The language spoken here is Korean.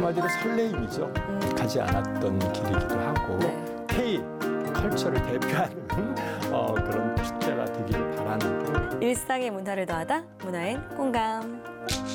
한마디로 설레임이죠. 가지 않았던 길이기도 하고 K 컬처를 대표하는 그런 축제가 되기를 바라는 일상의 문화를 더하다 문화엔 공감.